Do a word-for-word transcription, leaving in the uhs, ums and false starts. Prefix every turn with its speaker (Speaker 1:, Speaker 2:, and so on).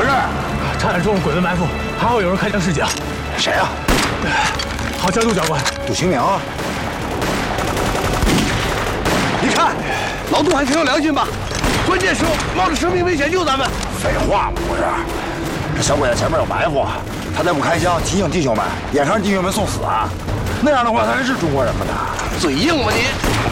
Speaker 1: 事？
Speaker 2: 差点中了鬼子埋伏，还好有人开枪示警。
Speaker 1: 谁啊？
Speaker 2: 郝家杜教官。
Speaker 1: 杜清明啊！你看，老杜还挺有良心吧？关键时候冒着生命危险救咱们。废话嘛，不是？这小鬼子前面有埋伏，他再不开枪提醒弟兄们，眼看弟兄们送死啊！那样的话，他还是中国人吗？他嘴硬吧你？